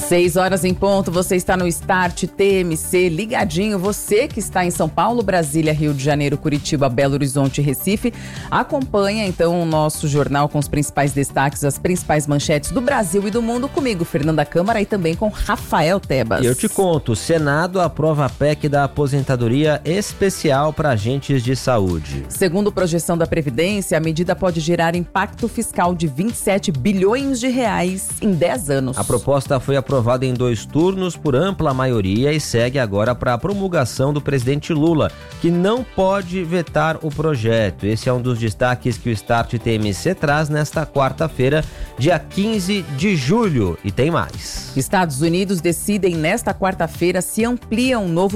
6 horas em ponto, você está no Start TMC, ligadinho. Você que está em São Paulo, Brasília, Rio de Janeiro, Curitiba, Belo Horizonte e Recife, acompanha então o nosso jornal com os principais destaques, as principais manchetes do Brasil e do mundo, comigo, Fernanda Câmara, e também com Rafael Tebas. Eu te conto, o Senado aprova a PEC da aposentadoria especial para agentes de saúde. Segundo projeção da Previdência, a medida pode gerar impacto fiscal de 27 bilhões de reais em 10 anos. A proposta foi aprovada em 2 turnos por ampla maioria e segue agora para a promulgação do presidente Lula, que não pode vetar o projeto. Esse é um dos destaques que o Start TMC traz nesta quarta-feira, dia 15 de julho. E tem mais. Estados Unidos decidem nesta quarta-feira se amplia um novo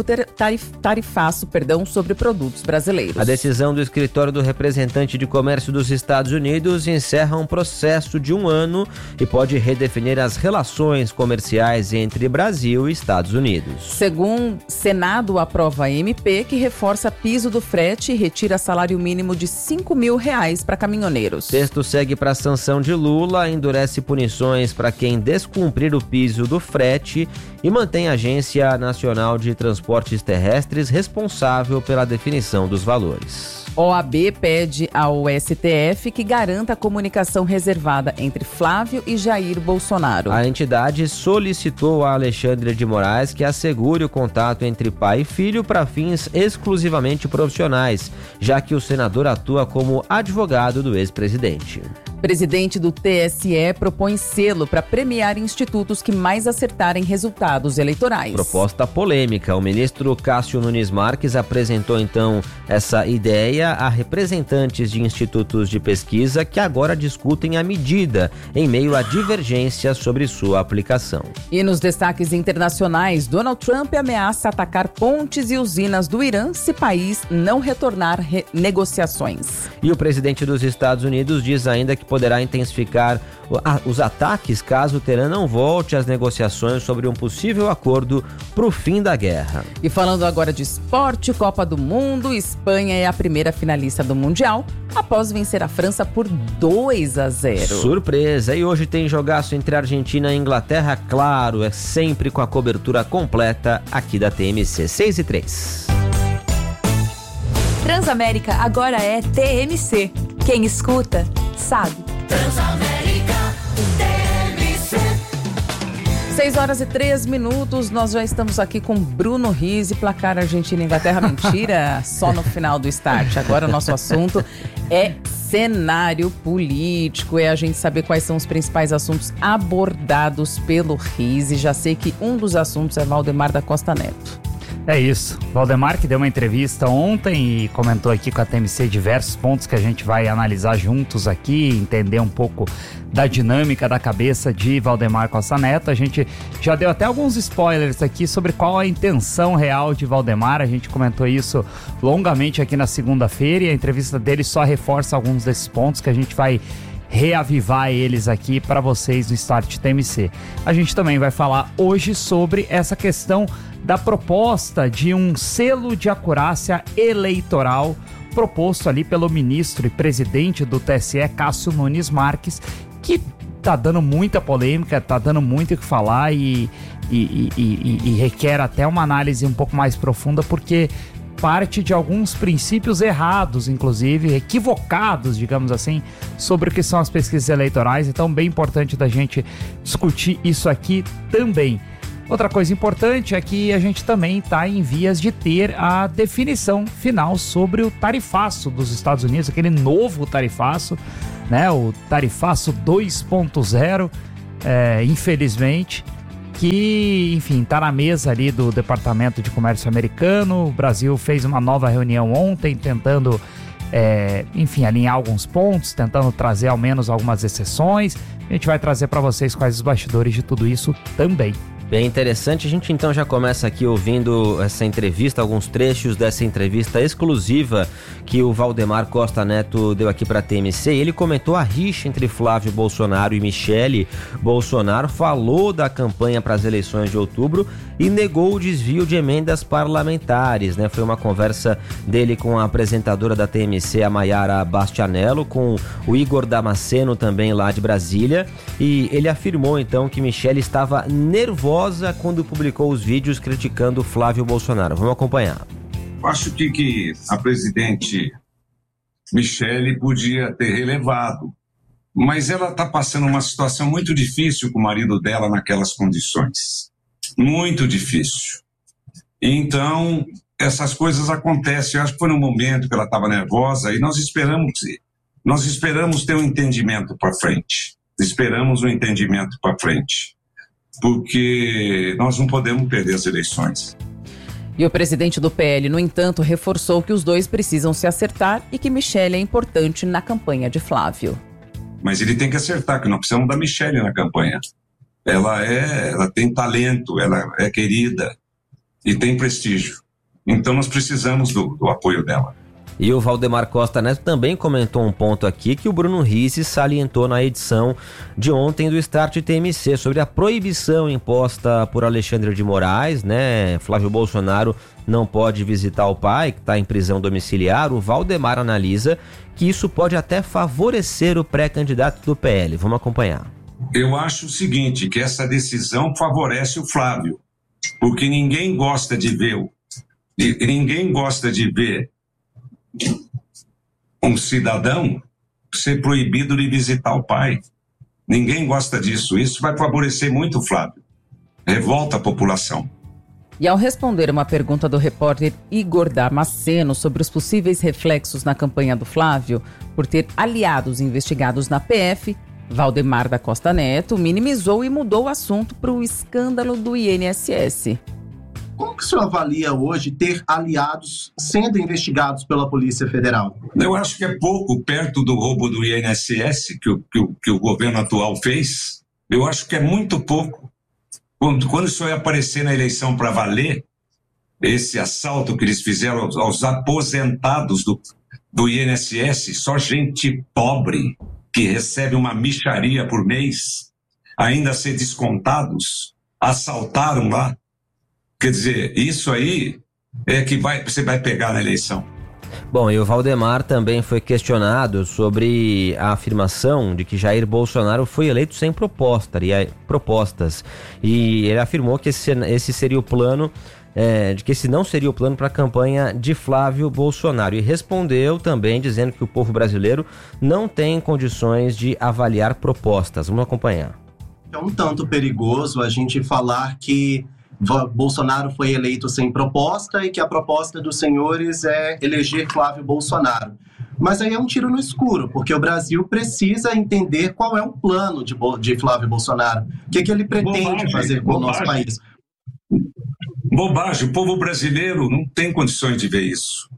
tarifaço sobre produtos brasileiros. A decisão do Escritório do Representante de Comércio dos Estados Unidos encerra um processo de 1 ano e pode redefinir as relações comerciais entre Brasil e Estados Unidos. Segundo Senado aprova a MP que reforça piso do frete e retira salário mínimo de R$5 mil para caminhoneiros. O texto segue para a sanção de Lula, endurece punições para quem descumprir o piso do frete e mantém a Agência Nacional de Transportes Terrestres responsável pela definição dos valores. OAB pede ao STF que garanta a comunicação reservada entre Flávio e Jair Bolsonaro. A entidade solicitou a Alexandre de Moraes que assegure o contato entre pai e filho para fins exclusivamente profissionais, já que o senador atua como advogado do ex-presidente. Presidente do TSE propõe selo para premiar institutos que mais acertarem resultados eleitorais. Proposta polêmica. O ministro Cássio Nunes Marques apresentou então essa ideia a representantes de institutos de pesquisa que agora discutem a medida em meio a divergências sobre sua aplicação. E nos destaques internacionais, Donald Trump ameaça atacar pontes e usinas do Irã se o país não retornar negociações. E o presidente dos Estados Unidos diz ainda que poderá intensificar os ataques caso o Teherã não volte às negociações sobre um possível acordo para o fim da guerra. E falando agora de esporte, Copa do Mundo, Espanha é a primeira finalista do Mundial após vencer a França por 2-0. Surpresa! E hoje tem jogaço entre Argentina e Inglaterra, claro, é sempre com a cobertura completa aqui da TMC. 6:03. Transamérica agora é TMC. Quem escuta, sabe. Transamérica TMC. 6:03, nós já estamos aqui com Bruno Rizzi, placar Argentina e Inglaterra. Mentira, só no final do Start. Agora o nosso assunto é cenário político, é a gente saber quais são os principais assuntos abordados pelo Rizzi. Já sei que um dos assuntos é Valdemar da Costa Neto. É isso, Valdemar que deu uma entrevista ontem e comentou aqui com a TMC diversos pontos que a gente vai analisar juntos aqui, entender um pouco da dinâmica da cabeça de Valdemar Costa Neto. A gente já deu até alguns spoilers aqui sobre qual a intenção real de Valdemar, a gente comentou isso longamente aqui na segunda-feira e a entrevista dele só reforça alguns desses pontos que a gente vai reavivar eles aqui para vocês do Start TMC. A gente também vai falar hoje sobre essa questão da proposta de um selo de acurácia eleitoral proposto ali pelo ministro e presidente do TSE, Cássio Nunes Marques, que tá dando muita polêmica, tá dando muito o que falar e requer até uma análise um pouco mais profunda, porque parte de alguns princípios errados, inclusive equivocados, digamos assim, sobre o que são as pesquisas eleitorais. Então, bem importante da gente discutir isso aqui também. Outra coisa importante é que a gente também está em vias de ter a definição final sobre o tarifaço dos Estados Unidos, aquele novo tarifaço, né? O tarifaço 2.0, infelizmente, que, enfim, está na mesa ali do Departamento de Comércio americano. O Brasil fez uma nova reunião ontem, tentando, alinhar alguns pontos, tentando trazer ao menos algumas exceções. A gente vai trazer para vocês quais os bastidores de tudo isso também. Bem interessante, a gente então já começa aqui ouvindo essa entrevista, alguns trechos dessa entrevista exclusiva que o Valdemar Costa Neto deu aqui para a TMC. Ele comentou a rixa entre Flávio Bolsonaro e Michele Bolsonaro, falou da campanha para as eleições de outubro e negou o desvio de emendas parlamentares, né? Foi uma conversa dele com a apresentadora da TMC, a Mayara Bastianello, com o Igor Damasceno também lá de Brasília, e ele afirmou então que Michele estava nervosa quando publicou os vídeos criticando Flávio Bolsonaro. Vamos acompanhar. Acho que a presidente Michele podia ter relevado, mas ela está passando uma situação muito difícil com o marido dela naquelas condições. Muito difícil. Então, essas coisas acontecem. Eu acho que foi no momento que ela estava nervosa e nós esperamos ter um entendimento para frente. Esperamos um entendimento para frente. Porque nós não podemos perder as eleições. E o presidente do PL, no entanto, reforçou que os dois precisam se acertar e que Michele é importante na campanha de Flávio. Mas ele tem que acertar, que nós precisamos da Michele na campanha. Ela tem talento, ela é querida e tem prestígio. Então nós precisamos do apoio dela. E o Valdemar Costa Neto também comentou um ponto aqui que o Bruno Risse salientou na edição de ontem do Start TMC sobre a proibição imposta por Alexandre de Moraes, né? Flávio Bolsonaro não pode visitar o pai, que está em prisão domiciliar. O Valdemar analisa que isso pode até favorecer o pré-candidato do PL. Vamos acompanhar. Eu acho o seguinte, que essa decisão favorece o Flávio, porque ninguém gosta de ver um cidadão ser proibido de visitar o pai. Ninguém gosta disso. Isso vai favorecer muito o Flávio. Revolta a população. E ao responder uma pergunta do repórter Igor Damasceno sobre os possíveis reflexos na campanha do Flávio por ter aliados investigados na PF, Valdemar da Costa Neto minimizou e mudou o assunto para o escândalo do INSS. Como que o senhor avalia hoje ter aliados sendo investigados pela Polícia Federal? Eu acho que é pouco perto do roubo do INSS que o governo atual fez. Eu acho que é muito pouco. Quando isso vai aparecer na eleição para valer, esse assalto que eles fizeram aos aposentados do INSS, só gente pobre que recebe uma mixaria por mês, ainda a ser descontados, assaltaram lá. Quer dizer, isso aí é que você vai pegar na eleição. Bom, e o Valdemar também foi questionado sobre a afirmação de que Jair Bolsonaro foi eleito sem propostas. E ele afirmou que esse seria o plano, de que esse não seria o plano para a campanha de Flávio Bolsonaro. E respondeu também dizendo que o povo brasileiro não tem condições de avaliar propostas. Vamos acompanhar. É um tanto perigoso a gente falar que Bolsonaro foi eleito sem proposta e que a proposta dos senhores é eleger Flávio Bolsonaro. Mas aí é um tiro no escuro, porque o Brasil precisa entender qual é o plano de Flávio Bolsonaro. O que ele pretende fazer com o nosso país. Bobagem, o povo brasileiro não tem condições de ver isso.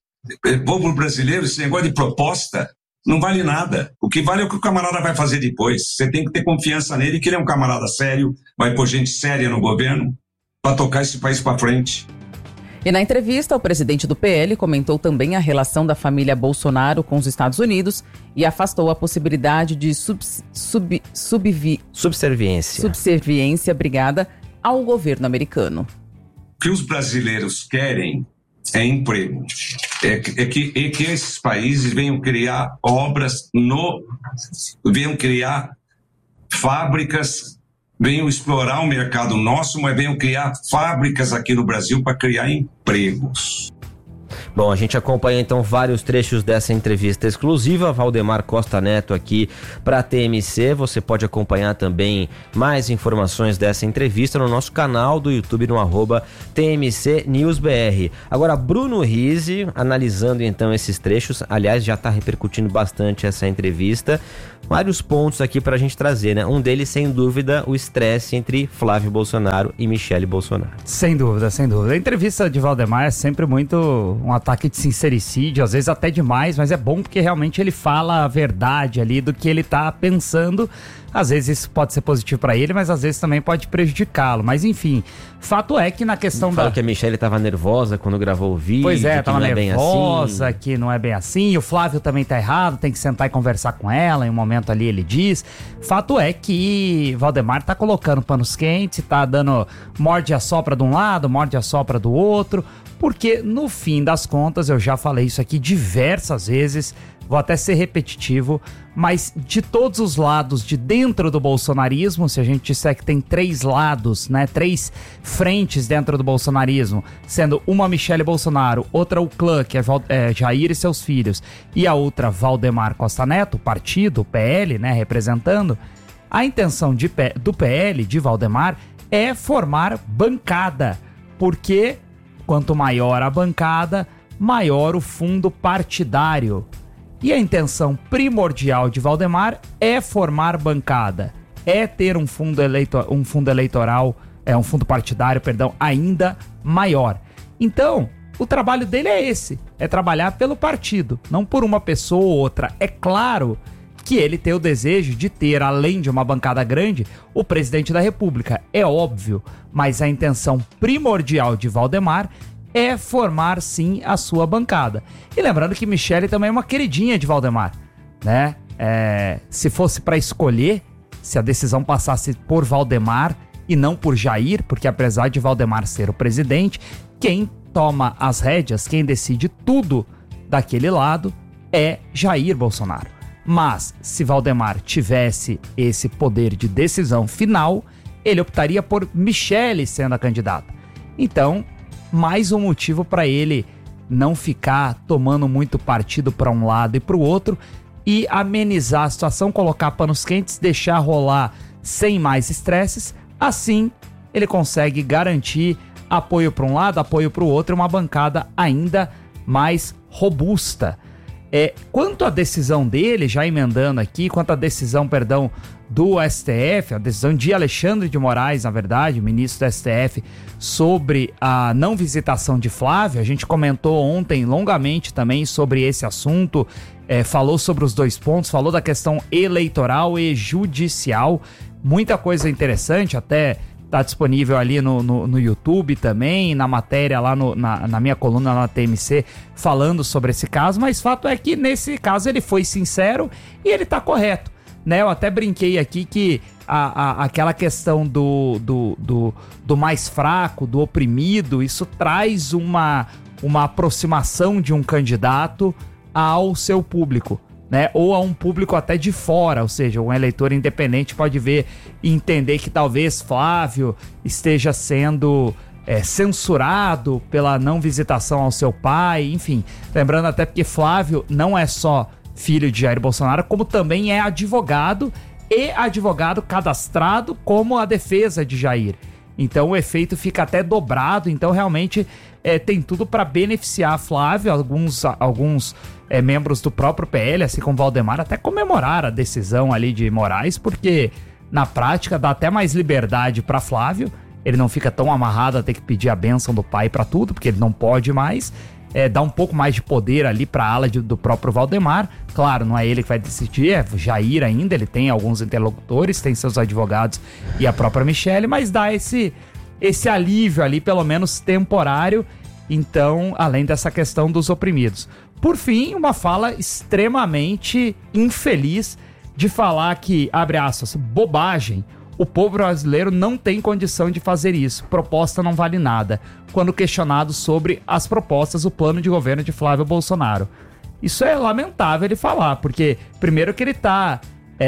O povo brasileiro, esse negócio de proposta, não vale nada. O que vale é o que o camarada vai fazer depois. Você tem que ter confiança nele, que ele é um camarada sério, vai pôr gente séria no governo para tocar esse país para frente. E na entrevista, o presidente do PL comentou também a relação da família Bolsonaro com os Estados Unidos e afastou a possibilidade de subserviência ao governo americano. O que os brasileiros querem é emprego. É que esses países venham criar obras, venham criar fábricas, venham explorar o mercado nosso, mas venham criar fábricas aqui no Brasil para criar empregos. Bom, a gente acompanha então vários trechos dessa entrevista exclusiva, Valdemar Costa Neto aqui para a TMC. Você pode acompanhar também mais informações dessa entrevista no nosso canal do YouTube no @TMCNewsBR. Agora, Bruno Risse, analisando então esses trechos, aliás, já está repercutindo bastante essa entrevista. Vários pontos aqui para a gente trazer, né? Um deles, sem dúvida, o estresse entre Flávio Bolsonaro e Michele Bolsonaro. Sem dúvida, sem dúvida. A entrevista de Valdemar é sempre muito um ataque de sincericídio, às vezes até demais, mas é bom porque realmente ele fala a verdade ali do que ele tá pensando, Às vezes isso pode ser positivo para ele, mas às vezes também pode prejudicá-lo. Mas enfim, fato é que na questão Falou que a Michelle estava nervosa quando gravou o vídeo. Pois é, tava nervosa, bem assim. que não é bem assim. O Flávio também tá errado, tem que sentar e conversar com ela. Em um momento ali ele diz. Fato é que Valdemar tá colocando panos quentes, tá dando morde e assopra de um lado, morde e assopra do outro. Porque no fim das contas, eu já falei isso aqui diversas vezes, vou até ser repetitivo, mas de todos os lados de dentro do bolsonarismo, se a gente disser que tem 3 lados, né, 3 frentes dentro do bolsonarismo, sendo uma Michelle Bolsonaro, outra o clã, que é Jair e seus filhos, e a outra Valdemar Costa Neto, o partido, o PL, né, representando, a intenção do PL, de Valdemar, é formar bancada, porque quanto maior a bancada, maior o fundo partidário. E a intenção primordial de Valdemar é formar bancada, é ter um fundo eleitoral, um fundo partidário, ainda maior. Então, o trabalho dele é esse, é trabalhar pelo partido, não por uma pessoa ou outra. É claro que ele tem o desejo de ter, além de uma bancada grande, o presidente da República, é óbvio, mas a intenção primordial de Valdemar é formar, sim, a sua bancada. E lembrando que Michelle também é uma queridinha de Valdemar, né? Se fosse para escolher, se a decisão passasse por Valdemar e não por Jair, porque apesar de Valdemar ser o presidente, quem toma as rédeas, quem decide tudo daquele lado é Jair Bolsonaro. Mas se Valdemar tivesse esse poder de decisão final, ele optaria por Michelle sendo a candidata. Então, mais um motivo para ele não ficar tomando muito partido para um lado e para o outro e amenizar a situação, colocar panos quentes, deixar rolar sem mais estresses. Assim, ele consegue garantir apoio para um lado, apoio para o outro, uma bancada ainda mais robusta. Quanto à decisão dele, já emendando aqui, quanto à decisão, do STF, a decisão de Alexandre de Moraes, na verdade, ministro do STF, sobre a não visitação de Flávio, a gente comentou ontem longamente também sobre esse assunto, falou sobre os 2 pontos, falou da questão eleitoral e judicial, muita coisa interessante, até tá disponível ali no YouTube também, na matéria lá na minha coluna lá na TMC, falando sobre esse caso, mas fato é que nesse caso ele foi sincero e ele tá correto, né? Eu até brinquei aqui que aquela questão do mais fraco, do oprimido, isso traz uma aproximação de um candidato ao seu público, né? Ou a um público até de fora, ou seja, um eleitor independente pode ver e entender que talvez Flávio esteja sendo censurado pela não visitação ao seu pai, enfim. Lembrando até porque Flávio não é só filho de Jair Bolsonaro, como também é advogado e advogado cadastrado como a defesa de Jair. Então o efeito fica até dobrado, então realmente tem tudo para beneficiar Flávio, alguns membros do próprio PL, assim como Valdemar, até comemoraram a decisão ali de Moraes, porque na prática dá até mais liberdade para Flávio, ele não fica tão amarrado a ter que pedir a bênção do pai para tudo, porque ele não pode mais, dá um pouco mais de poder ali para a ala do próprio Valdemar, claro, não é ele que vai decidir, é Jair ainda, ele tem alguns interlocutores, tem seus advogados e a própria Michelle, mas dá esse alívio ali, pelo menos temporário, então, além dessa questão dos oprimidos. Por fim, uma fala extremamente infeliz de falar que, abre aspas, bobagem, o povo brasileiro não tem condição de fazer isso, proposta não vale nada, quando questionado sobre as propostas do plano de governo de Flávio Bolsonaro. Isso é lamentável ele falar, porque primeiro que ele está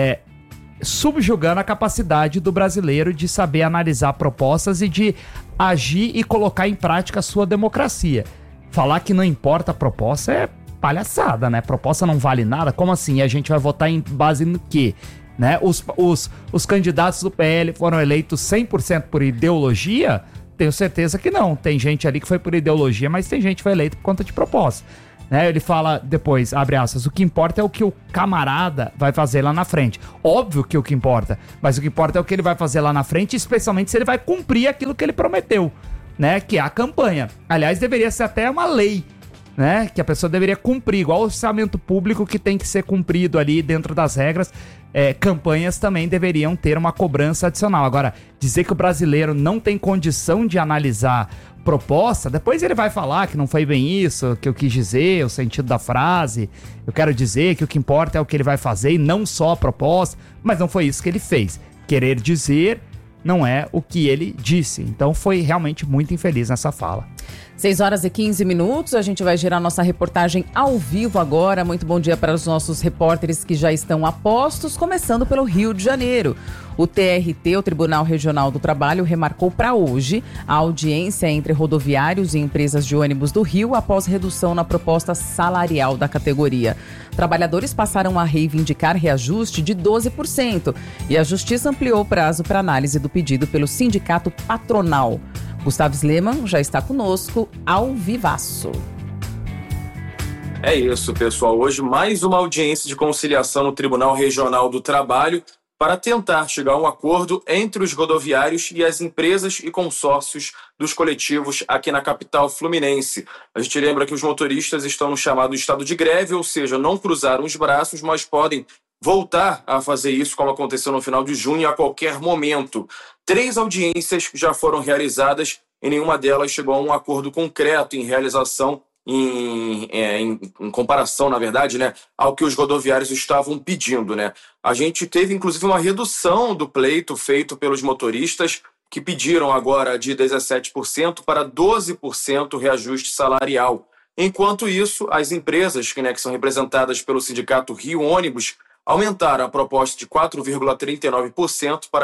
subjugando a capacidade do brasileiro de saber analisar propostas e de agir e colocar em prática a sua democracia. Falar que não importa a proposta é palhaçada, né? Proposta não vale nada? Como assim? E a gente vai votar em base no quê? Né? Os candidatos do PL foram eleitos 100% por ideologia? Tenho certeza que não. Tem gente ali que foi por ideologia, mas tem gente que foi eleito por conta de proposta. Né? Ele fala depois, abre aspas, o que importa é o que o camarada vai fazer lá na frente. Óbvio que o que importa, mas o que importa é o que ele vai fazer lá na frente, especialmente se ele vai cumprir aquilo que ele prometeu, né? Que é a campanha. Aliás, deveria ser até uma lei, né, que a pessoa deveria cumprir, igual o orçamento público que tem que ser cumprido ali dentro das regras. Campanhas também deveriam ter uma cobrança adicional. Agora, dizer que o brasileiro não tem condição de analisar proposta, depois ele vai falar que não foi bem isso que eu quis dizer, o sentido da frase. Eu quero dizer que o que importa é o que ele vai fazer e não só a proposta, mas não foi isso que ele fez. Querer dizer não é o que ele disse. Então foi realmente muito infeliz nessa fala. 6h15, a gente vai gerar nossa reportagem ao vivo agora. Muito bom dia para os nossos repórteres que já estão a postos, começando pelo Rio de Janeiro. O TRT, o Tribunal Regional do Trabalho, remarcou para hoje a audiência entre rodoviários e empresas de ônibus do Rio após redução na proposta salarial da categoria. Trabalhadores passaram a reivindicar reajuste de 12% e a Justiça ampliou o prazo para análise do pedido pelo sindicato patronal. Gustavo Sleman já está conosco ao vivaço. É isso, pessoal. Hoje mais uma audiência de conciliação no Tribunal Regional do Trabalho para tentar chegar a um acordo entre os rodoviários e as empresas e consórcios dos coletivos aqui na capital fluminense. A gente lembra que os motoristas estão no chamado estado de greve, ou seja, não cruzaram os braços, mas podem voltar a fazer isso, como aconteceu no final de junho, a qualquer momento. 3 audiências já foram realizadas e nenhuma delas chegou a um acordo concreto em realização, em comparação, na verdade, né, ao que os rodoviários estavam pedindo, né? A gente teve, inclusive, uma redução do pleito feito pelos motoristas, que pediram agora de 17% para 12% reajuste salarial. Enquanto isso, as empresas, que são representadas pelo Sindicato Rio Ônibus, aumentaram a proposta de 4,39% para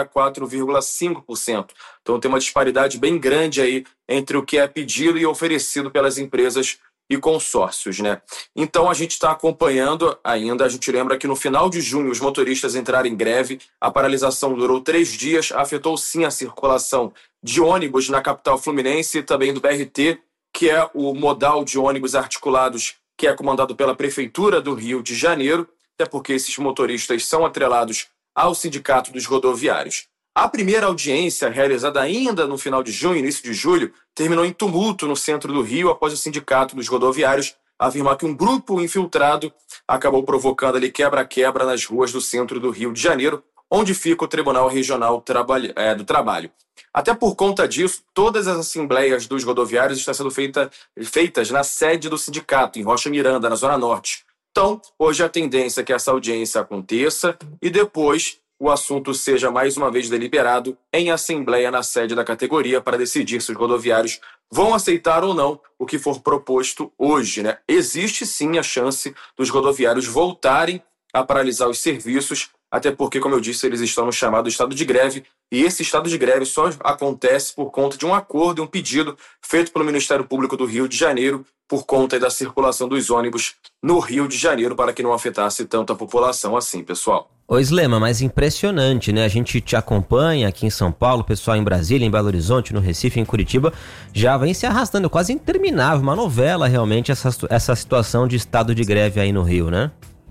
4,5%. Então tem uma disparidade bem grande aí entre o que é pedido e oferecido pelas empresas e consórcios, né? Então a gente está acompanhando ainda. A gente lembra que no final de junho os motoristas entraram em greve, a paralisação durou 3 dias, afetou sim a circulação de ônibus na capital fluminense e também do BRT, que é o modal de ônibus articulados que é comandado pela Prefeitura do Rio de Janeiro, até porque esses motoristas são atrelados ao Sindicato dos Rodoviários. A primeira audiência, realizada ainda no final de junho, início de julho, terminou em tumulto no centro do Rio após o Sindicato dos Rodoviários afirmar que um grupo infiltrado acabou provocando ali quebra-quebra nas ruas do centro do Rio de Janeiro, onde fica o Tribunal Regional do Trabalho. Até por conta disso, todas as assembleias dos rodoviários estão sendo feitas na sede do sindicato, em Rocha Miranda, na Zona Norte. Então, hoje a tendência é que essa audiência aconteça e depois o assunto seja mais uma vez deliberado em assembleia na sede da categoria para decidir se os rodoviários vão aceitar ou não o que for proposto hoje, né? Existe sim a chance dos rodoviários voltarem a paralisar os serviços, até porque, como eu disse, eles estão no chamado estado de greve, e esse estado de greve só acontece por conta de um acordo, um pedido feito pelo Ministério Público do Rio de Janeiro por conta da circulação dos ônibus no Rio de Janeiro para que não afetasse tanto a população assim, pessoal. Ô Slema, mas impressionante, né? A gente te acompanha aqui em São Paulo, pessoal em Brasília, em Belo Horizonte, no Recife, em Curitiba, já vem se arrastando, quase interminável, uma novela realmente essa situação de estado de greve aí no Rio, né?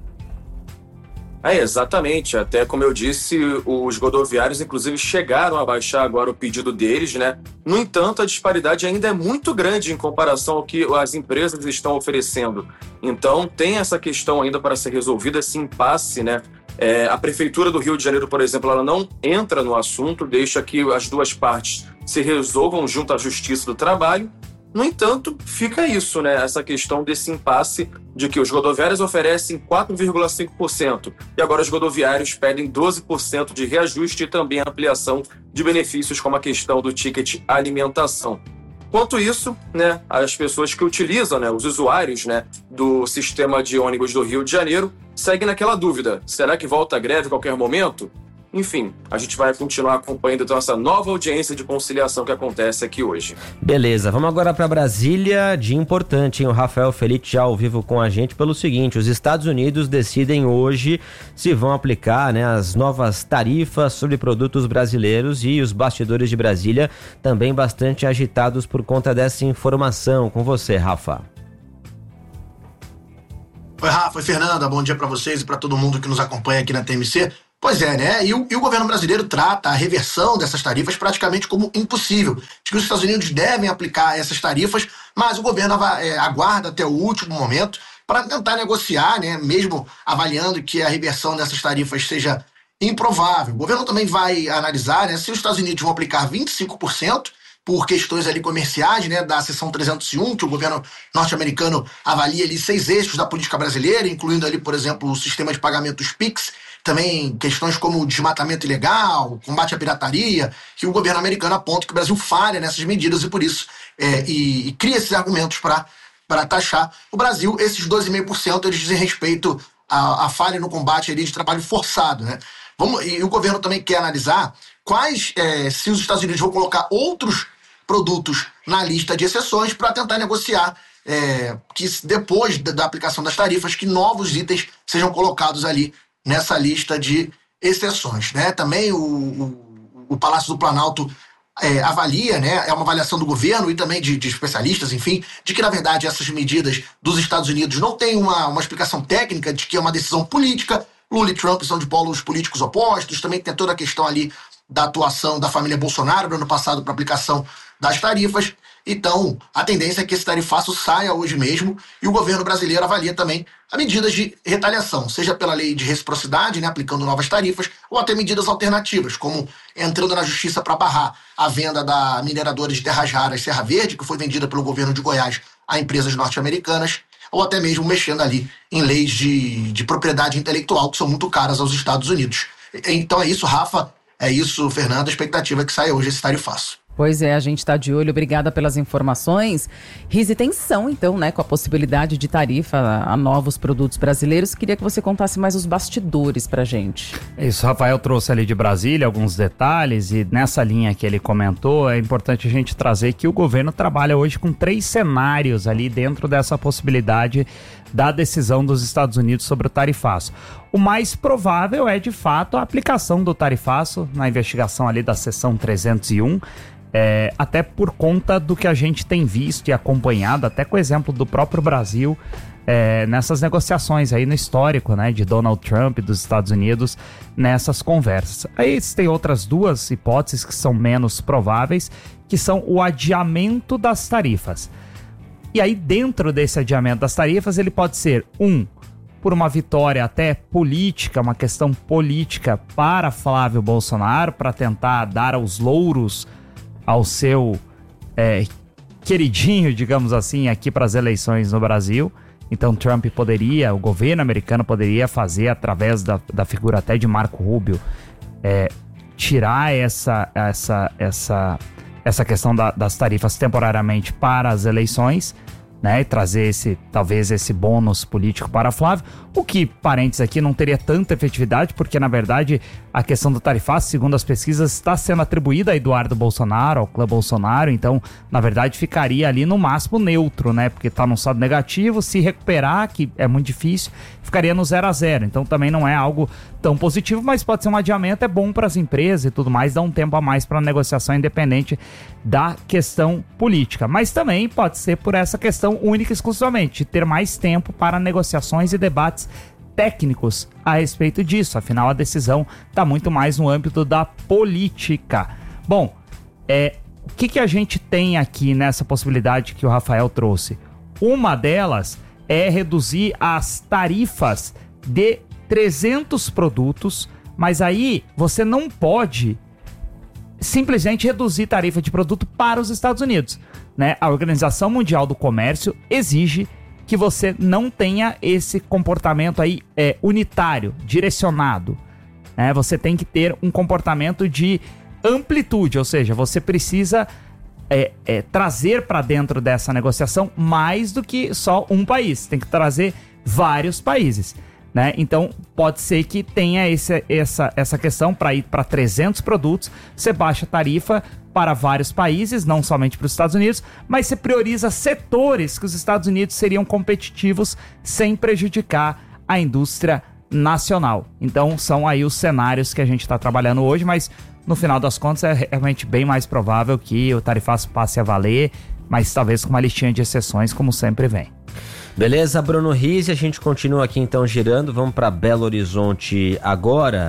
Exatamente. Até como eu disse, os rodoviários, inclusive, chegaram a baixar agora o pedido deles, né? No entanto, a disparidade ainda é muito grande em comparação ao que as empresas estão oferecendo. Então, tem essa questão ainda para ser resolvida, esse impasse, né? A Prefeitura do Rio de Janeiro, por exemplo, ela não entra no assunto, deixa que as duas partes se resolvam junto à Justiça do Trabalho. No entanto, fica isso, né? Essa questão desse impasse de que os rodoviários oferecem 4,5% e agora os rodoviários pedem 12% de reajuste e também ampliação de benefícios como a questão do ticket alimentação. Quanto isso, né, as pessoas que utilizam, né, os usuários, né, do sistema de ônibus do Rio de Janeiro seguem naquela dúvida. Será que volta a greve a qualquer momento? Enfim, a gente vai continuar acompanhando então essa nova audiência de conciliação que acontece aqui hoje. Beleza, vamos agora para Brasília, dia importante, hein? O Rafael Felite já ao vivo com a gente pelo seguinte: os Estados Unidos decidem hoje se vão aplicar, né, as novas tarifas sobre produtos brasileiros e os bastidores de Brasília também bastante agitados por conta dessa informação. Com você, Rafa. Oi, Rafa, oi, Fernanda, bom dia para vocês e para todo mundo que nos acompanha aqui na TMC. Pois é, né? E o governo brasileiro trata a reversão dessas tarifas praticamente como impossível. Diz que os Estados Unidos devem aplicar essas tarifas, mas o governo aguarda até o último momento para tentar negociar, né? Mesmo avaliando que a reversão dessas tarifas seja improvável. O governo também vai analisar, né, se os Estados Unidos vão aplicar 25% por questões ali comerciais, né, da seção 301, que o governo norte-americano avalia ali 6 eixos da política brasileira, incluindo ali, por exemplo, o sistema de pagamentos PIX, também questões como o desmatamento ilegal, combate à pirataria, que o governo americano aponta que o Brasil falha nessas medidas e por isso e cria esses argumentos para taxar o Brasil. Esses 12,5% eles dizem respeito à falha no combate ali de trabalho forçado, né? E o governo também quer analisar se os Estados Unidos vão colocar outros produtos na lista de exceções para tentar negociar que depois da aplicação das tarifas, que novos itens sejam colocados ali nessa lista de exceções, né? Também o Palácio do Planalto avalia, né? É uma avaliação do governo e também de especialistas, enfim, de que na verdade essas medidas dos Estados Unidos não têm uma explicação técnica, de que é uma decisão política. Lula e Trump são de polos políticos opostos, também tem toda a questão ali da atuação da família Bolsonaro no ano passado para aplicação das tarifas. Então, a tendência é que esse tarifaço saia hoje mesmo e o governo brasileiro avalia também as medidas de retaliação, seja pela lei de reciprocidade, né, aplicando novas tarifas, ou até medidas alternativas, como entrando na justiça para barrar a venda da mineradora de terras raras Serra Verde, que foi vendida pelo governo de Goiás a empresas norte-americanas, ou até mesmo mexendo ali em leis de propriedade intelectual, que são muito caras aos Estados Unidos. Então é isso, Rafa, é isso, Fernanda, a expectativa é que saia hoje esse tarifaço. Pois é, a gente está de olho. Obrigada pelas informações. Rize, tensão, então, né, com a possibilidade de tarifa a novos produtos brasileiros. Queria que você contasse mais os bastidores pra gente. Isso, Rafael trouxe ali de Brasília alguns detalhes e nessa linha que ele comentou, é importante a gente trazer que o governo trabalha hoje com 3 cenários ali dentro dessa possibilidade da decisão dos Estados Unidos sobre o tarifaço. O mais provável é, de fato, a aplicação do tarifaço na investigação ali da seção 301, até por conta do que a gente tem visto e acompanhado, até com o exemplo do próprio Brasil, nessas negociações aí no histórico, né, de Donald Trump e dos Estados Unidos nessas conversas. Aí existem outras 2 hipóteses que são menos prováveis, que são o adiamento das tarifas. E aí, dentro desse adiamento das tarifas, ele pode ser, por uma vitória até política, uma questão política para Flávio Bolsonaro, para tentar dar os louros ao seu queridinho, digamos assim, aqui para as eleições no Brasil. Então Trump o governo americano poderia fazer, através da figura até de Marco Rubio, tirar essa questão das tarifas temporariamente para as eleições, né, e trazer talvez esse bônus político para Flávio, o que, parênteses aqui, não teria tanta efetividade, porque na verdade a questão do tarifaço, segundo as pesquisas, está sendo atribuída a Eduardo Bolsonaro, ao clã Bolsonaro, então na verdade ficaria ali no máximo neutro, né, porque está num saldo negativo, se recuperar, que é muito difícil, ficaria no 0-0, então também não é algo tão positivo, mas pode ser um adiamento, é bom para as empresas e tudo mais, dá um tempo a mais para a negociação independente da questão política, mas também pode ser por essa questão única e exclusivamente, de ter mais tempo para negociações e debates técnicos a respeito disso, afinal a decisão está muito mais no âmbito da política. Bom, o que a gente tem aqui nessa possibilidade que o Rafael trouxe? Uma delas é reduzir as tarifas de 300 produtos, mas aí você não pode simplesmente reduzir tarifa de produto para os Estados Unidos, né? A Organização Mundial do Comércio exige que você não tenha esse comportamento aí unitário, direcionado, né? Você tem que ter um comportamento de amplitude, ou seja, você precisa trazer para dentro dessa negociação mais do que só um país, tem que trazer vários países, né? Então pode ser que tenha essa questão para ir para 300 produtos, você baixa a tarifa para vários países, não somente para os Estados Unidos, mas você prioriza setores que os Estados Unidos seriam competitivos sem prejudicar a indústria nacional. Então são aí os cenários que a gente está trabalhando hoje, mas no final das contas é realmente bem mais provável que o tarifaço passe a valer, mas talvez com uma listinha de exceções, como sempre vem. Beleza, Bruno Rize, a gente continua aqui então girando, vamos para Belo Horizonte agora.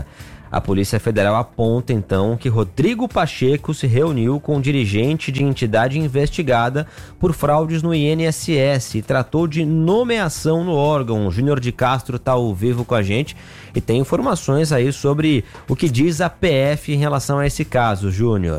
A Polícia Federal aponta, então, que Rodrigo Pacheco se reuniu com um dirigente de entidade investigada por fraudes no INSS e tratou de nomeação no órgão. O Júnior de Castro está ao vivo com a gente e tem informações aí sobre o que diz a PF em relação a esse caso. Júnior.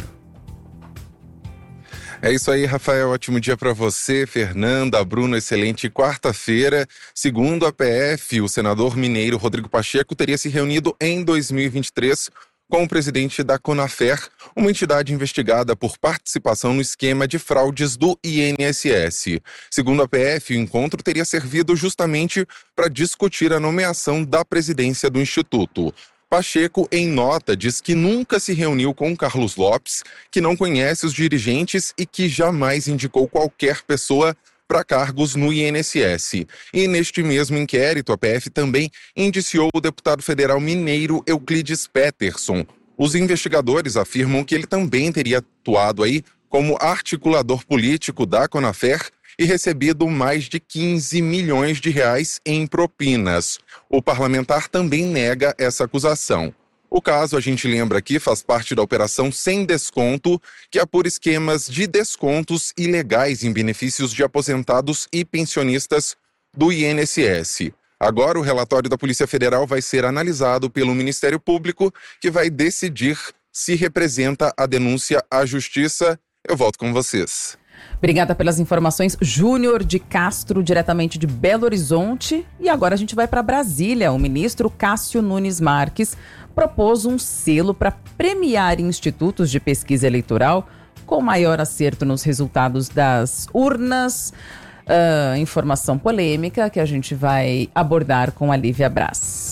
É isso aí, Rafael. Ótimo dia para você, Fernanda, Bruno. Excelente quarta-feira. Segundo a PF, o senador mineiro Rodrigo Pacheco teria se reunido em 2023 com o presidente da Conafer, uma entidade investigada por participação no esquema de fraudes do INSS. Segundo a PF, o encontro teria servido justamente para discutir a nomeação da presidência do Instituto. Pacheco, em nota, diz que nunca se reuniu com Carlos Lopes, que não conhece os dirigentes e que jamais indicou qualquer pessoa para cargos no INSS. E neste mesmo inquérito, a PF também indiciou o deputado federal mineiro Euclides Peterson. Os investigadores afirmam que ele também teria atuado aí como articulador político da Conafer e recebido mais de 15 milhões de reais em propinas. O parlamentar também nega essa acusação. O caso, a gente lembra aqui, faz parte da Operação Sem Desconto, que apura esquemas de descontos ilegais em benefícios de aposentados e pensionistas do INSS. Agora, o relatório da Polícia Federal vai ser analisado pelo Ministério Público, que vai decidir se representa a denúncia à Justiça. Eu volto com vocês. Obrigada pelas informações, Júnior de Castro, diretamente de Belo Horizonte. E agora a gente vai para Brasília. O ministro Cássio Nunes Marques propôs um selo para premiar institutos de pesquisa eleitoral com maior acerto nos resultados das urnas. Informação polêmica que a gente vai abordar com a Lívia Braz.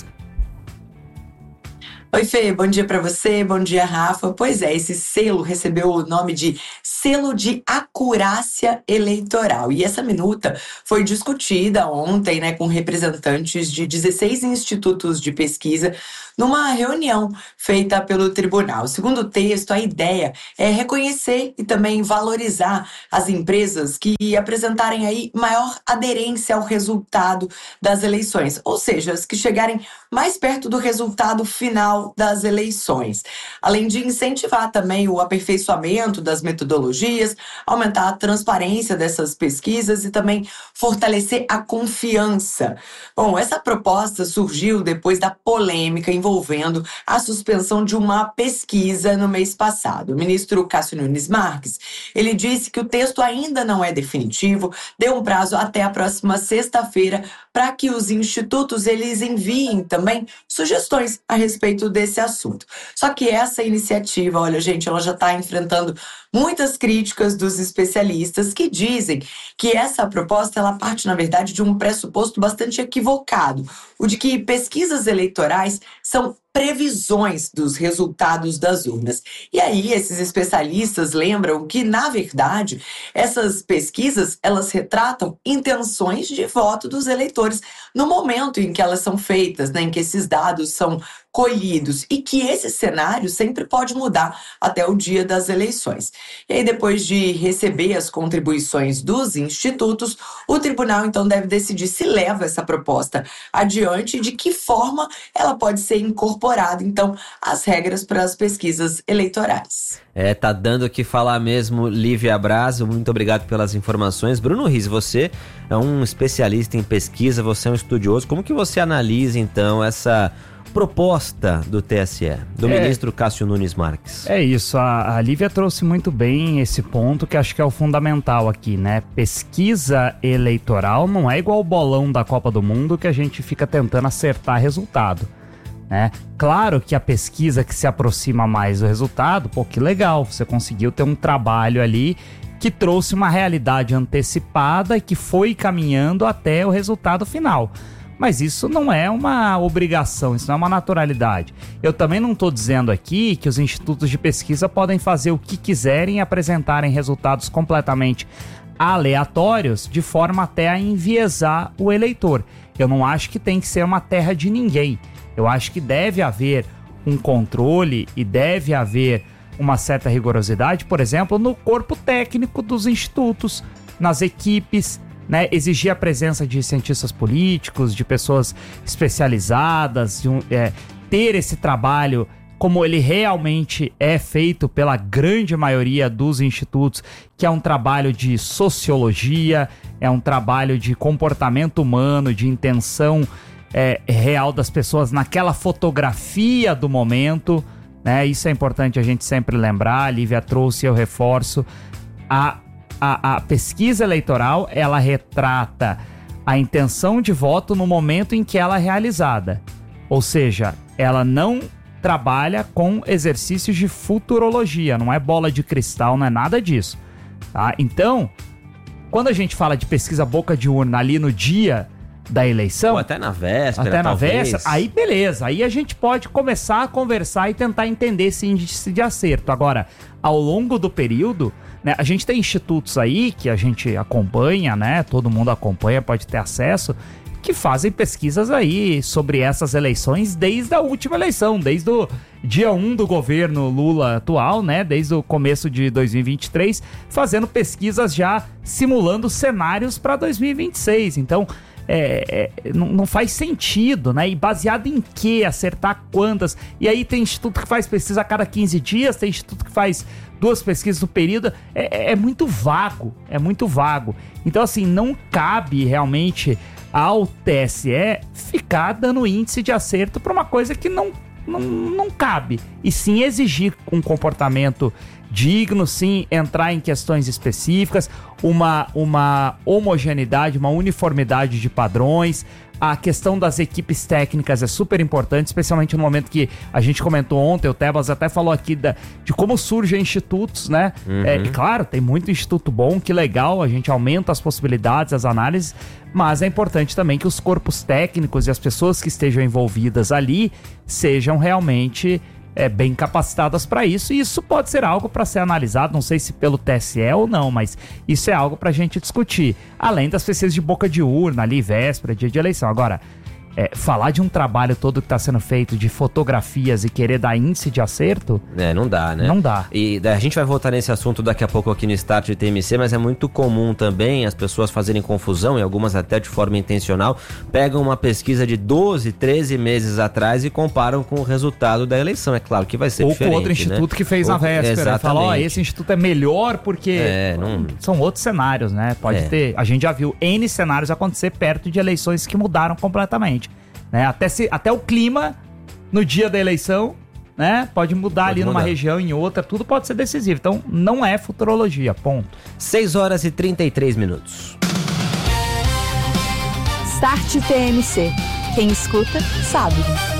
Oi, Fê, bom dia para você, bom dia, Rafa. Pois é, esse selo recebeu o nome de Selo de Acurácia Eleitoral. E essa minuta foi discutida ontem, com representantes de 16 institutos de pesquisa numa reunião feita pelo tribunal. Segundo o texto, a ideia é reconhecer e também valorizar as empresas que apresentarem aí maior aderência ao resultado das eleições, ou seja, as que chegarem mais perto do resultado final das eleições. Além de incentivar também o aperfeiçoamento das metodologias, aumentar a transparência dessas pesquisas e também fortalecer a confiança. Bom, essa proposta surgiu depois da polêmica envolvendo a suspensão de uma pesquisa no mês passado. O ministro Cássio Nunes Marques, ele disse que o texto ainda não é definitivo, deu um prazo até a próxima sexta-feira para que os institutos eles enviem também sugestões a respeito desse assunto. Só que essa iniciativa, olha, gente, ela já está enfrentando muitas críticas dos especialistas que dizem que essa proposta ela parte, na verdade, de um pressuposto bastante equivocado, o de que pesquisas eleitorais são previsões dos resultados das urnas. E aí, esses especialistas lembram que, na verdade, essas pesquisas, elas retratam intenções de voto dos eleitores no momento em que elas são feitas, em que esses dados são colhidos, e que esse cenário sempre pode mudar até o dia das eleições. E aí, depois de receber as contribuições dos institutos, o tribunal, então, deve decidir se leva essa proposta adiante e de que forma ela pode ser incorporada, então, às regras para as pesquisas eleitorais. Tá dando o que falar mesmo, Lívia Braz. Muito obrigado pelas informações. Bruno Riz, você é um especialista em pesquisa, você é um estudioso. Como que você analisa, então, essa proposta do TSE, do ministro Cássio Nunes Marques? É isso, a Lívia trouxe muito bem esse ponto que acho que é o fundamental aqui, Pesquisa eleitoral não é igual o bolão da Copa do Mundo que a gente fica tentando acertar resultado, Claro que a pesquisa que se aproxima mais do resultado, que legal, você conseguiu ter um trabalho ali que trouxe uma realidade antecipada e que foi caminhando até o resultado final. Mas isso não é uma obrigação, isso não é uma naturalidade. Eu também não estou dizendo aqui que os institutos de pesquisa podem fazer o que quiserem e apresentarem resultados completamente aleatórios de forma até a enviesar o eleitor. Eu não acho que tem que ser uma terra de ninguém. Eu acho que deve haver um controle e deve haver uma certa rigorosidade, por exemplo, no corpo técnico dos institutos, nas equipes, exigir a presença de cientistas políticos, de pessoas especializadas, ter esse trabalho como ele realmente é feito pela grande maioria dos institutos, que é um trabalho de sociologia, é um trabalho de comportamento humano, de intenção real das pessoas naquela fotografia do momento, né? Isso é importante a gente sempre lembrar. A Lívia trouxe, eu reforço, a pesquisa eleitoral, ela retrata a intenção de voto no momento em que ela é realizada, ou seja, ela não trabalha com exercícios de futurologia, não é bola de cristal, não é nada disso, tá? Então, quando a gente fala de pesquisa boca de urna ali no dia da eleição... Ou até na véspera, aí beleza, aí a gente pode começar a conversar e tentar entender esse índice de acerto. Agora, ao longo do período, né, a gente tem institutos aí que a gente acompanha, né, todo mundo acompanha, pode ter acesso, que fazem pesquisas aí sobre essas eleições desde a última eleição, desde o dia 1 do governo Lula atual, né, desde o começo de 2023, fazendo pesquisas já simulando cenários para 2026. Então, não faz sentido, né? E baseado em que? Acertar quantas? E aí tem instituto que faz pesquisa a cada 15 dias, tem instituto que faz 2 pesquisas no período. É muito vago, é muito vago. Então, assim, não cabe realmente ao TSE ficar dando índice de acerto para uma coisa que não cabe. E sim exigir um comportamento digno, sim entrar em questões específicas, uma homogeneidade, uma uniformidade de padrões. A questão das equipes técnicas é super importante, especialmente no momento que a gente comentou ontem, o Tebas até falou aqui de como surgem institutos, né? E claro, tem muito instituto bom, que legal, a gente aumenta as possibilidades, as análises, mas é importante também que os corpos técnicos e as pessoas que estejam envolvidas ali sejam realmente bem capacitadas para isso, e isso pode ser algo para ser analisado, não sei se pelo TSE ou não, mas isso é algo para a gente discutir, além das pesquisas de boca de urna ali, véspera, dia de eleição. Agora, falar de um trabalho todo que está sendo feito de fotografias e querer dar índice de acerto... não dá, né? Não dá. E a gente vai voltar nesse assunto daqui a pouco aqui no Start de TMC, mas é muito comum também as pessoas fazerem confusão, e algumas até de forma intencional, pegam uma pesquisa de 12, 13 meses atrás e comparam com o resultado da eleição. É claro que vai ser diferente, ou com outro instituto, né, que fez na véspera. Fala, esse instituto é melhor porque... São outros cenários, né? Pode ter... A gente já viu N cenários acontecer perto de eleições que mudaram completamente. Né? Até o clima no dia da eleição, né? Pode mudar ali numa região, em outra, tudo pode ser decisivo. Então, não é futurologia, ponto. 6 horas e 33 minutos. Start TMC. Quem escuta, sabe.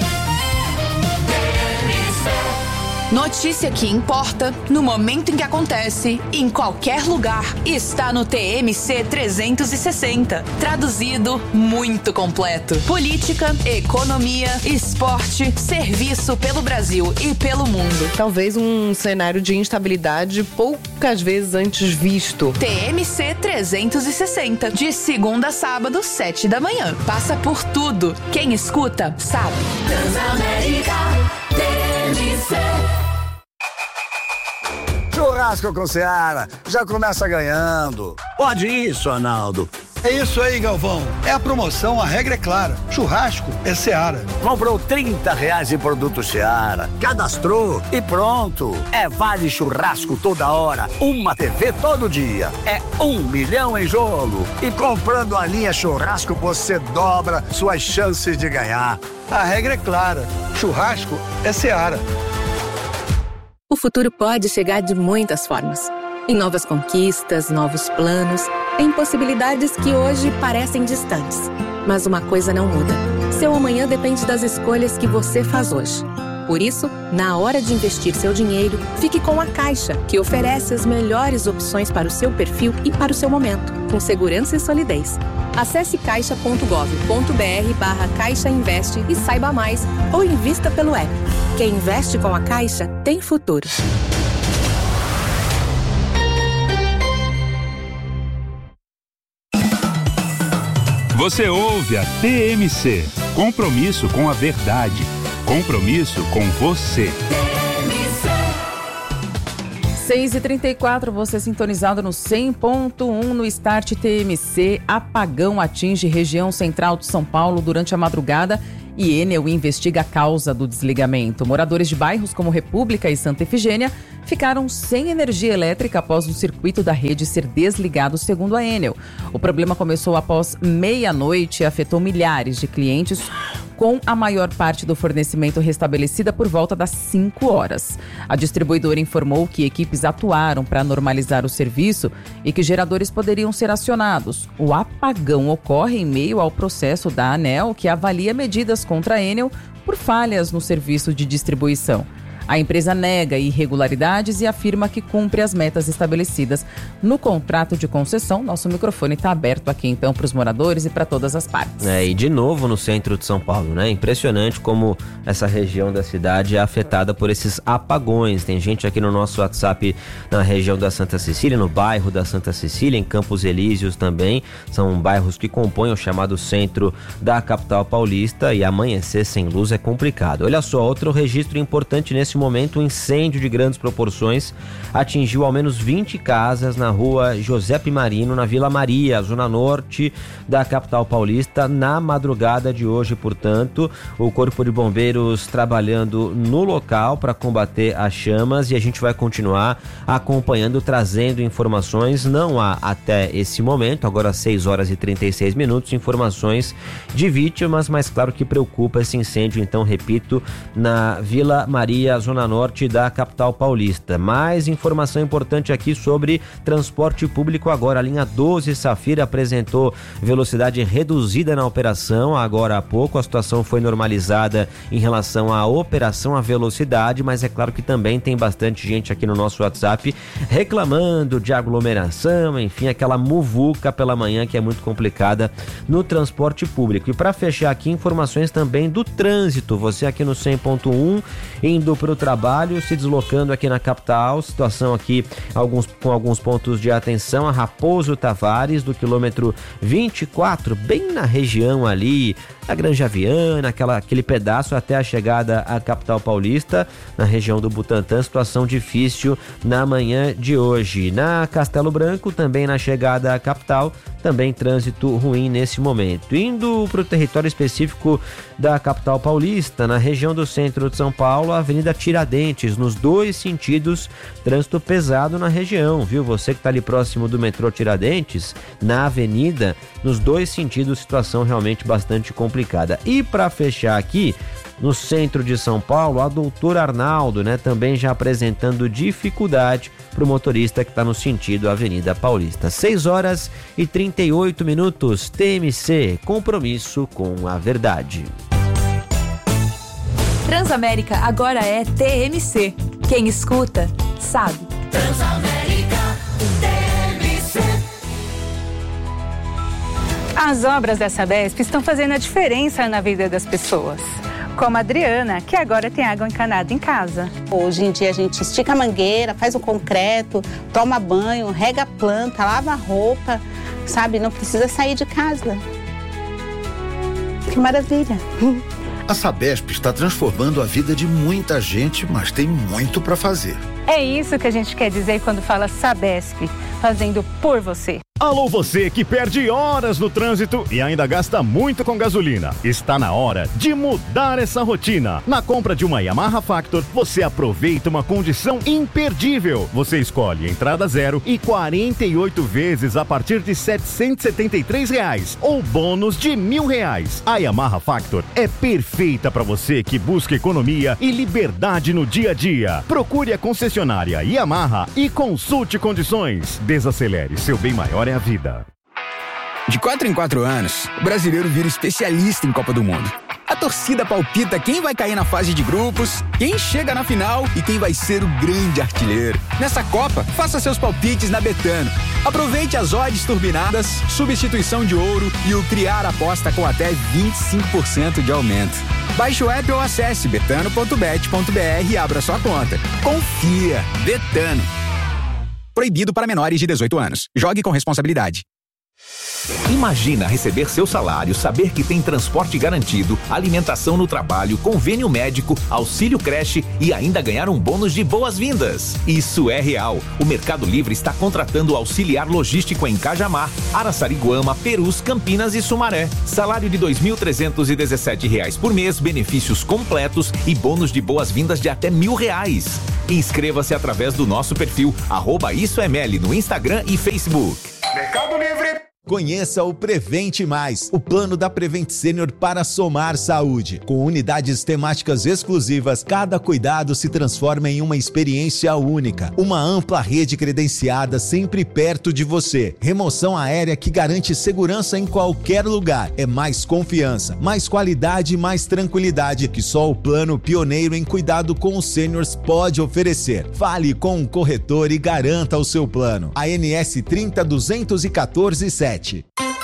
Notícia que importa, no momento em que acontece, em qualquer lugar, está no TMC 360. Traduzido, muito completo. Política, economia, esporte, serviço pelo Brasil e pelo mundo. Talvez um cenário de instabilidade poucas vezes antes visto. TMC 360, de segunda a sábado, 7 da manhã. Passa por tudo. Quem escuta, sabe. Transamérica, TMC. Churrasco com Seara, já começa ganhando. Pode isso, Arnaldo. É isso aí, Galvão. É a promoção, a regra é clara. Churrasco é Seara. Comprou R$30 em produtos Seara, cadastrou e pronto. É vale churrasco toda hora, uma TV todo dia. É 1 milhão em jogo. E comprando a linha churrasco, você dobra suas chances de ganhar. A regra é clara. Churrasco é Seara. O futuro pode chegar de muitas formas. Em novas conquistas, novos planos, em possibilidades que hoje parecem distantes. Mas uma coisa não muda. Seu amanhã depende das escolhas que você faz hoje. Por isso, na hora de investir seu dinheiro, fique com a Caixa, que oferece as melhores opções para o seu perfil e para o seu momento, com segurança e solidez. Acesse caixa.gov.br/Caixa Investe e saiba mais, ou invista pelo app. Quem investe com a Caixa tem futuro. Você ouve a TMC. Compromisso com a verdade. Compromisso com você. 6h34, você sintonizado no 100.1 no Start TMC. Apagão atinge região central de São Paulo durante a madrugada e Enel investiga a causa do desligamento. Moradores de bairros como República e Santa Efigênia ficaram sem energia elétrica após o circuito da rede ser desligado, segundo a Enel. O problema começou após meia-noite e afetou milhares de clientes, com a maior parte do fornecimento restabelecida por volta das 5 horas. A distribuidora informou que equipes atuaram para normalizar o serviço e que geradores poderiam ser acionados. O apagão ocorre em meio ao processo da ANEEL, que avalia medidas contra a Enel por falhas no serviço de distribuição. A empresa nega irregularidades e afirma que cumpre as metas estabelecidas no contrato de concessão. Nosso microfone está aberto aqui então para os moradores e para todas as partes. E de novo no centro de São Paulo, né? Impressionante como essa região da cidade é afetada por esses apagões. Tem gente aqui no nosso WhatsApp na região da Santa Cecília, no bairro da Santa Cecília, em Campos Elíseos também. São bairros que compõem o chamado centro da capital paulista e amanhecer sem luz é complicado. Olha só, outro registro importante nesse momento, um incêndio de grandes proporções atingiu ao menos 20 casas na rua Giuseppe Marino, na Vila Maria, zona norte da capital paulista, na madrugada de hoje. Portanto, o Corpo de Bombeiros trabalhando no local para combater as chamas, e a gente vai continuar acompanhando, trazendo informações. Não há até esse momento, agora 6 horas e 36 minutos, informações de vítimas, mas claro que preocupa esse incêndio, então repito, na Vila Maria, zona norte da capital paulista. Mais informação importante aqui sobre transporte público agora. A linha 12 Safira apresentou velocidade reduzida na operação agora há pouco. A situação foi normalizada em relação à operação, à velocidade, mas é claro que também tem bastante gente aqui no nosso WhatsApp reclamando de aglomeração, enfim, aquela muvuca pela manhã que é muito complicada no transporte público. E para fechar aqui, informações também do trânsito. Você aqui no 100.1 indo para o trabalho, se deslocando aqui na capital, situação aqui com alguns pontos de atenção. A Raposo Tavares, do quilômetro 24, bem na região ali, a Granja Viana, aquele pedaço até a chegada à capital paulista, na região do Butantã, situação difícil na manhã de hoje. Na Castelo Branco, também na chegada à capital, também trânsito ruim nesse momento. Indo para o território específico da capital paulista, na região do centro de São Paulo, a Avenida Tiradentes, nos dois sentidos, trânsito pesado na região, viu? Você que está ali próximo do metrô Tiradentes, na avenida, nos dois sentidos, situação realmente bastante complicada. E para fechar aqui, no centro de São Paulo, a Doutor Arnaldo, né, também já apresentando dificuldade para o motorista que está no sentido Avenida Paulista. 6 horas e 38 minutos, TMC, compromisso com a verdade. Transamérica agora é TMC. Quem escuta, sabe. Transamérica, TMC. As obras da Sabesp estão fazendo a diferença na vida das pessoas. Como a Adriana, que agora tem água encanada em casa. Hoje em dia a gente estica a mangueira, faz o concreto, toma banho, rega a planta, lava a roupa, sabe? Não precisa sair de casa. Que maravilha! A Sabesp está transformando a vida de muita gente, mas tem muito para fazer. É isso que a gente quer dizer quando fala Sabesp, fazendo por você. Alô, você que perde horas no trânsito e ainda gasta muito com gasolina. Está na hora de mudar essa rotina. Na compra de uma Yamaha Factor, você aproveita uma condição imperdível. Você escolhe entrada zero e 48 vezes a partir de R$ 773 ou bônus de R$1.000. A Yamaha Factor é perfeita para você que busca economia e liberdade no dia a dia. Procure a concessionária Yamaha e consulte condições. Desacelere, seu bem maior é a vida. De 4 em 4 anos, o brasileiro vira especialista em Copa do Mundo. A torcida palpita quem vai cair na fase de grupos, quem chega na final e quem vai ser o grande artilheiro. Nessa Copa, faça seus palpites na Betano. Aproveite as odds turbinadas, substituição de ouro e o Criar Aposta com até 25% de aumento. Baixe o app ou acesse betano.bet.br e abra sua conta. Confia, Betano. Proibido para menores de 18 anos. Jogue com responsabilidade. Imagina receber seu salário, saber que tem transporte garantido, alimentação no trabalho, convênio médico, auxílio creche e ainda ganhar um bônus de boas-vindas. Isso é real. O Mercado Livre está contratando auxiliar logístico em Cajamar, Araçariguama, Perus, Campinas e Sumaré. Salário de R$ 2.317 por mês, benefícios completos e bônus de boas-vindas de até R$1.000. Inscreva-se através do nosso perfil @IsoEML no Instagram e Facebook. Mercado Livre. Conheça o Prevente Mais, o plano da Prevent Senior para somar saúde. Com unidades temáticas exclusivas, cada cuidado se transforma em uma experiência única. Uma ampla rede credenciada sempre perto de você. Remoção aérea que garante segurança em qualquer lugar. É mais confiança, mais qualidade e mais tranquilidade que só o plano pioneiro em cuidado com os seniors pode oferecer. Fale com um corretor e garanta o seu plano. ANS 30 214 7.